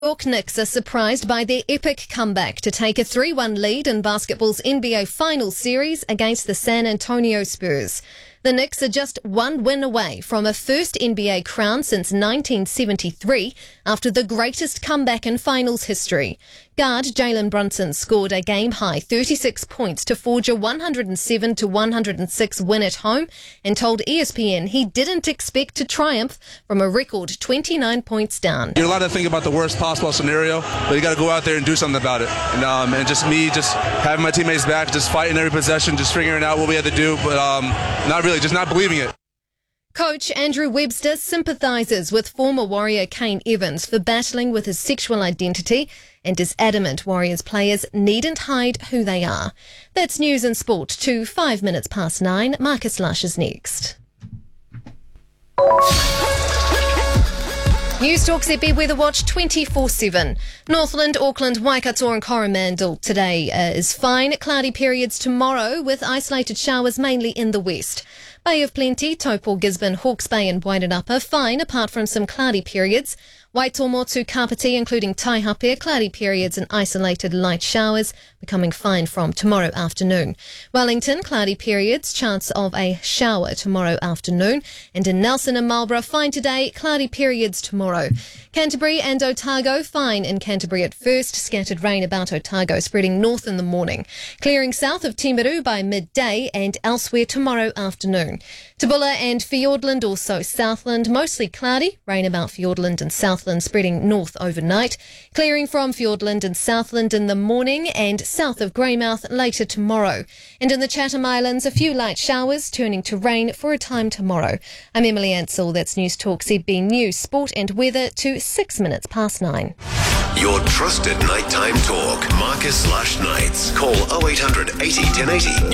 York Knicks are surprised by their epic comeback to take a 3-1 lead in basketball's NBA Finals series against the San Antonio Spurs. The Knicks are just one win away from a first NBA crown since 1973 after the greatest comeback in finals history. Guard Jalen Brunson scored a game-high 36 points to forge a 107-106 win at home and told ESPN he didn't expect to triumph from a record 29 points down. You're allowed to think about the worst possible scenario, but you got to go out there and do something about it. And just having my teammates back, just fighting every possession, just figuring out what we had to do, but just not believing it. Coach Andrew Webster sympathises with former Warrior Kane Evans for battling with his sexual identity and is adamant Warriors players needn't hide who they are. That's news and sport to 5 minutes past 9. Marcus Lush is next. News Talk ZB Weather Watch 24/7. Northland, Auckland, Waikato and Coromandel today is fine. Cloudy periods tomorrow with isolated showers mainly in the west. Bay of Plenty, Taupo, Gisborne, Hawke's Bay and Wairarapa fine apart from some cloudy periods. Waitomo to Kapiti, including Taihape, cloudy periods and isolated light showers, becoming fine from tomorrow afternoon. Wellington, cloudy periods, chance of a shower tomorrow afternoon. And in Nelson and Marlborough, fine today, cloudy periods tomorrow. Canterbury and Otago, fine in Canterbury at first, scattered rain about Otago, spreading north in the morning. Clearing south of Timaru by midday and elsewhere tomorrow afternoon. Tabula and Fiordland, also Southland, mostly cloudy, rain about Fiordland and Southland spreading north overnight. Clearing from Fiordland and Southland in the morning and south of Greymouth later tomorrow. And in the Chatham Islands, a few light showers turning to rain for a time tomorrow. I'm Emily Ansell. That's News Talk ZB News, Sport and Weather to 6 minutes past 9. Your trusted nighttime talk. Marcus Lush Nights. Call 0800 80 1080.